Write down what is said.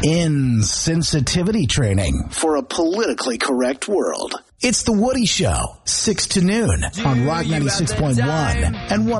Insensitivity training for a politically correct world. It's The Woody Show, 6 to noon on Rock 96.1 and 1.